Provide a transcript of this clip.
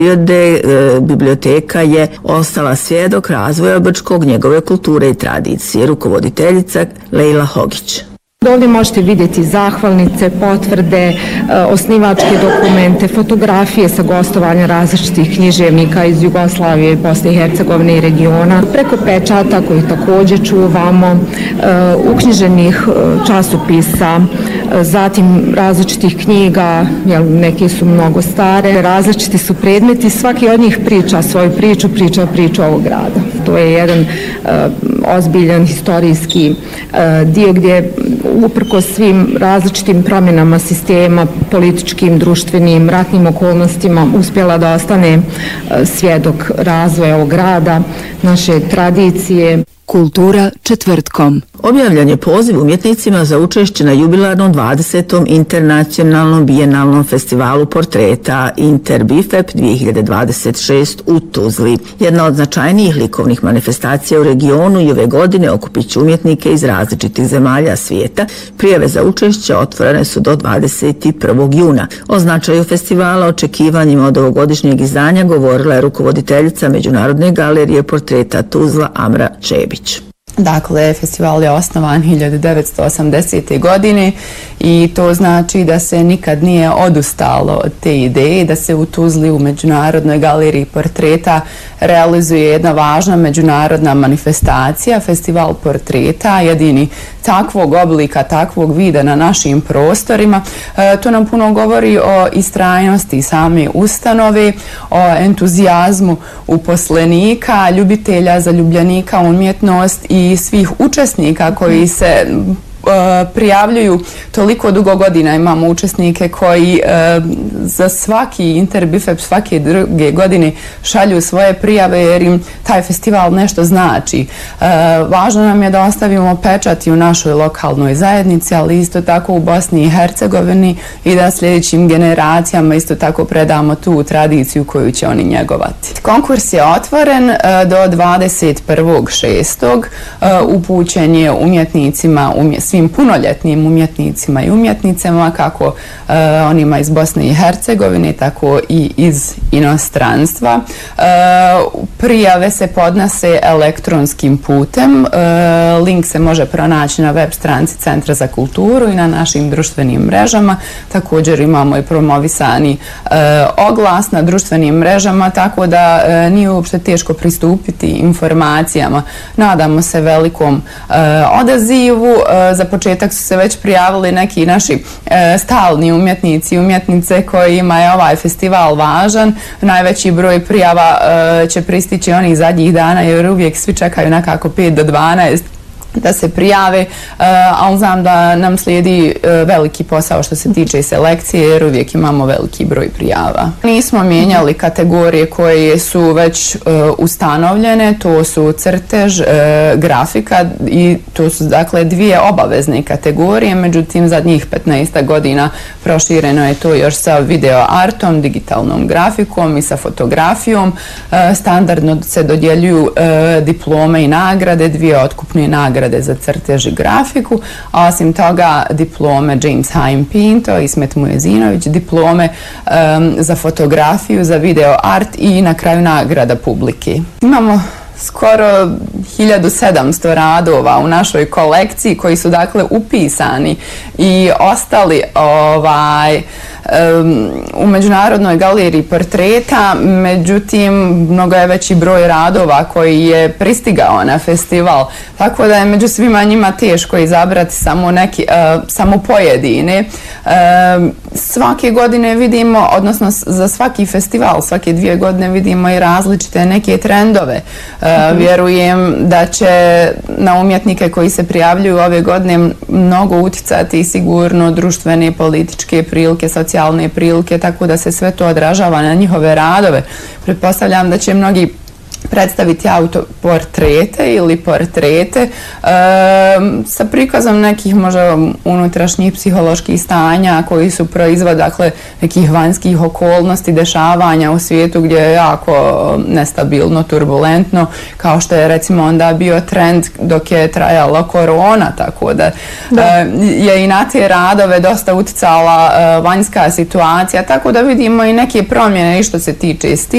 Biblioteka je ostala svjedok razvoja Brčkog, njegove kulture i tradicije. Rukovoditeljica Lejla Hogić. Ovdje možete vidjeti zahvalnice, potvrde, osnivačke dokumente, fotografije sa gostovanja različitih književnika iz Jugoslavije, Bosne i Hercegovine i regiona, preko pečata koji također čuvamo, uknjiženih časopisa, zatim različitih knjiga, neke su mnogo stare, različiti su predmeti, svaki od njih priča svoju priču, priča ovog grada. To je jedan ozbiljan historijski dio gdje uprkos svim različitim promjenama sistema, političkim, društvenim, ratnim okolnostima, uspjela da ostane svjedok razvoja ovog grada, naše tradicije. Kultura četvrtkom. Objavljen je poziv umjetnicima za učešće na jubilarnom 20. internacionalnom bijenalnom festivalu portreta Interbifep 2026 u Tuzli. Jedna od značajnijih likovnih manifestacija u regionu i ove godine okupit će umjetnike iz različitih zemalja svijeta. Prijave za učešće otvorene su do 21. juna. O značaju festivala, očekivanjima od ovogodišnjeg izdanja govorila je rukovoditeljica Međunarodne galerije portreta Tuzla Amra Čebić. Dakle, festival je osnovan 1980. godine i to znači da se nikad nije odustalo od te ideje, da se u Tuzli u Međunarodnoj galeriji portreta realizuje jedna važna međunarodna manifestacija, festival portreta, jedini takvog oblika, takvog vida na našim prostorima. To nam puno govori o istrajnosti same ustanove, o entuzijazmu uposlenika, ljubitelja, zaljubljenika u umjetnost i svih učesnika koji se prijavljuju toliko dugo godina. Imamo učesnike koji za svaki Interbifep svake druge godine šalju svoje prijave jer im taj festival nešto znači. Važno nam je da ostavimo pečat i u našoj lokalnoj zajednici, ali isto tako u Bosni i Hercegovini i da sljedećim generacijama isto tako predamo tu tradiciju koju će oni njegovati. Konkurs je otvoren do 21.6. Upućen je umjetnicima, svim punoljetnim umjetnicima i umjetnicama, kako onima iz Bosne i Hercegovine, tako i iz inostranstva. Prijave se podnose elektronskim putem. Link se može pronaći na web stranici Centra za kulturu i na našim društvenim mrežama. Također imamo i promovisani oglas na društvenim mrežama, tako da nije uopšte teško pristupiti informacijama. Nadamo se velikom odazivu. Za početak su se već prijavili neki naši stalni umjetnici i umjetnice kojima je ovaj festival važan. Najveći broj prijava će pristići onih zadnjih dana jer uvijek svi čekaju nekako 5 do 12 da se prijave, ali znam da nam slijedi veliki posao što se tiče selekcije jer uvijek imamo veliki broj prijava. Nismo mijenjali kategorije koje su već ustanovljene, to su crtež, grafika i to su dakle dvije obavezne kategorije, međutim zadnjih 15 godina prošireno je to još sa video artom, digitalnom grafikom i sa fotografijom. Standardno se dodjeljuju diplome i nagrade, dvije otkupne nagrade za crtež i grafiku, a osim toga diplome James Haim Pinto i Ismet Mujezinović, diplome za fotografiju, za video art i na kraju nagrada publike. Imamo skoro 1700 radova u našoj kolekciji koji su dakle upisani i ostali u Međunarodnoj galeriji portreta, međutim mnogo je veći broj radova koji je pristigao na festival, tako da je među svima njima teško izabrati samo pojedine. Svake godine vidimo, odnosno za svaki festival, svake 2 godine vidimo i različite neke trendove. Vjerujem da će na umjetnike koji se prijavljuju ove godine mnogo uticati sigurno društvene, političke prilike, socijalne prilike, tako da se sve to odražava na njihove radove. Pretpostavljam da će mnogi predstaviti autoportrete ili portrete sa prikazom nekih možda unutrašnjih psiholoških stanja koji su proizvod dakle nekih vanjskih okolnosti, dešavanja u svijetu gdje je jako nestabilno, turbulentno, kao što je recimo onda bio trend dok je trajala korona, tako da je i na te radove dosta uticala vanjska situacija, tako da vidimo i neke promjene i što se tiče stila.